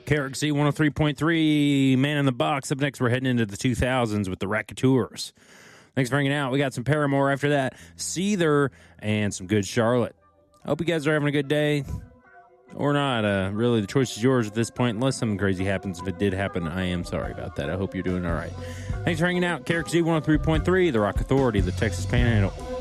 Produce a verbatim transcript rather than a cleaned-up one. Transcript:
K R X C one oh three point three, Man in the Box. Up next, we're heading into the two thousands with the Racketeers. Thanks for hanging out. We got some Paramore after that, Seether, and some good Charlotte. Hope you guys are having a good day. Or not. Uh, really, the choice is yours at this point, unless something crazy happens. If it did happen, I am sorry about that. I hope you're doing all right. Thanks for hanging out. K R X C one oh three point three, the Rock Authority, the Texas Panhandle.